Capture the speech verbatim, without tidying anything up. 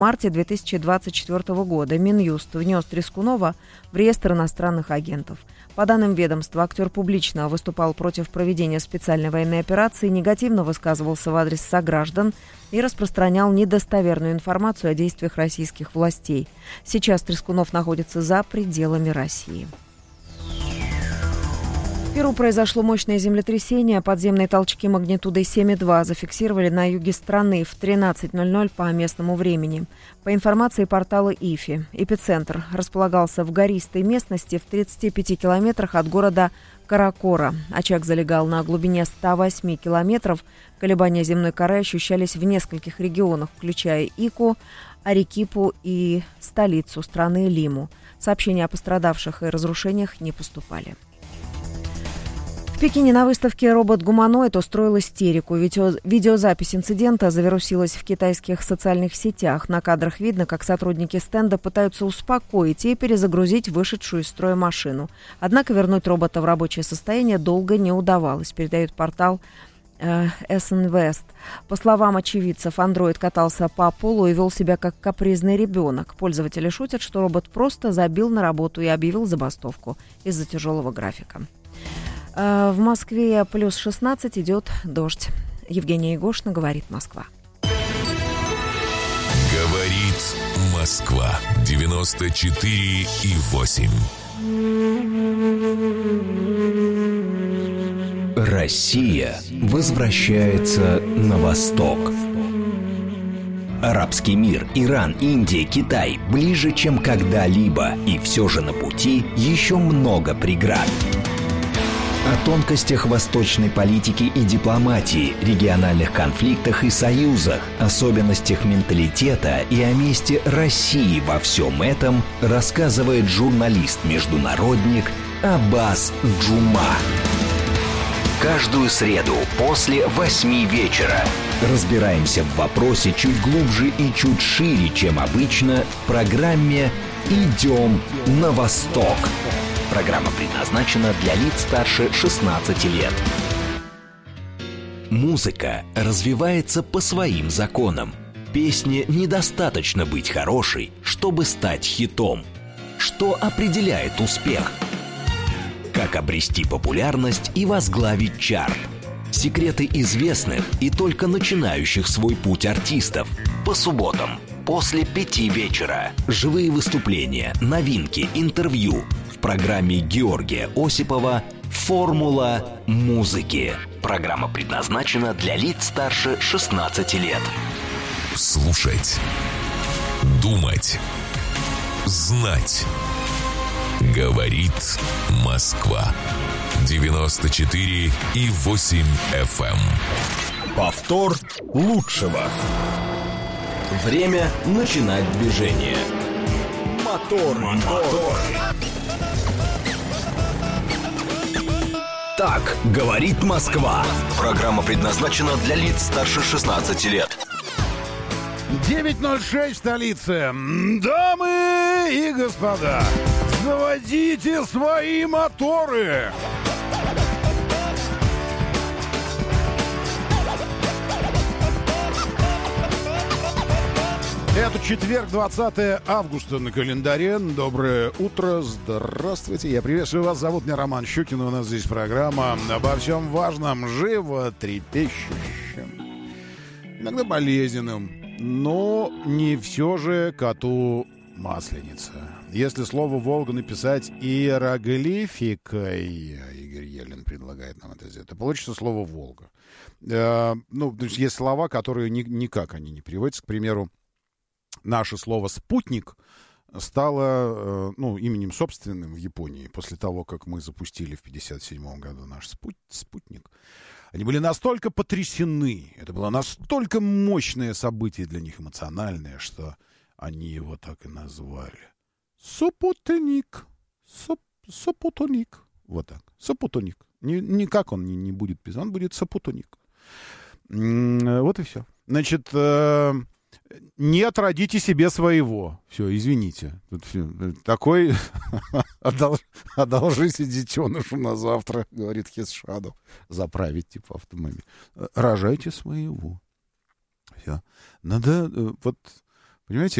марте две тысячи двадцать четвёртого года Минюст внес Трескунова в реестр иностранных агентов. По данным ведомства, актер публично выступал против проведения специальной военной операции, негативно высказывался в адрес сограждан и распространял недостоверную информацию о действиях российских властей. Сейчас Трескунов находится за пределами России. В Перу произошло мощное землетрясение. Подземные толчки магнитудой семь и два зафиксировали на юге страны в тринадцать ноль ноль по местному времени. По информации портала ИФИ, эпицентр располагался в гористой местности в тридцати пяти километрах от города Каракора. Очаг залегал на глубине ста восьми километров. Колебания земной коры ощущались в нескольких регионах, включая Ику, Арекипу и столицу страны Лиму. Сообщения о пострадавших и разрушениях не поступали. В Пекине на выставке робот-гуманоид устроил истерику. Видео, видеозапись инцидента завирусилась в китайских социальных сетях. На кадрах видно, как сотрудники стенда пытаются успокоить и перезагрузить вышедшую из строя машину. Однако вернуть робота в рабочее состояние долго не удавалось, передает портал э, S-Invest. По словам очевидцев, андроид катался по полу и вел себя как капризный ребенок. Пользователи шутят, что робот просто забил на работу и объявил забастовку из-за тяжелого графика. В Москве плюс шестнадцать, идет дождь. Евгения Егошина, говорит Москва. Говорит Москва. девяносто четыре и восемь. Россия возвращается на восток. Арабский мир, Иран, Индия, Китай ближе, чем когда-либо. И все же на пути еще много преград. О тонкостях восточной политики и дипломатии, региональных конфликтах и союзах, особенностях менталитета и о месте России во всем этом рассказывает журналист-международник Аббас Джума. Каждую среду после восьми вечера разбираемся в вопросе чуть глубже и чуть шире, чем обычно, в программе «Идем на восток». Программа предназначена для лиц старше шестнадцати лет. Музыка развивается по своим законам. Песне недостаточно быть хорошей, чтобы стать хитом. Что определяет успех? Как обрести популярность и возглавить чарт? Секреты известных и только начинающих свой путь артистов. По субботам после пяти вечера. Живые выступления, новинки, интервью. В программе Георгия Осипова «Формула музыки». Программа предназначена для лиц старше шестнадцати лет. Слушать, думать, знать. Говорит Москва. девяносто четыре и восемь эф эм. Повтор лучшего. Время начинать движение. Мотор, мотор. Так говорит Москва. Программа предназначена для лиц старше шестнадцати лет. девять ноль шесть в столице. Дамы и господа, заводите свои моторы. Это четверг, двадцатое августа на календаре. Доброе утро, здравствуйте. Я приветствую вас. Зовут меня Роман Щукин. У нас здесь программа обо всем важном, животрепещущем, иногда болезненным, но не все же коту масленица. Если слово «Волга» написать иероглификой, Игорь Елен предлагает нам это сделать, то получится слово «Волга». Э, ну, то есть есть слова, которые ни, никак они не приводятся. К примеру, наше слово «спутник» стало, ну, именем собственным в Японии после того, как мы запустили в пятьдесят седьмом году наш спутник. Они были настолько потрясены, это было настолько мощное событие для них, эмоциональное, что они его так и назвали. Супутник. Суп, супутник. Вот так. Супутник. Ни, никак он не, не будет писать, он будет супутник. Вот и все. Значит, э, нет, родите себе своего. Все, извините. Тут все. Такой одол... одолжите детенышу на завтра, говорит Хисшадов. Заправить типа автомобиль. Рожайте своего. Все. Надо вот Понимаете?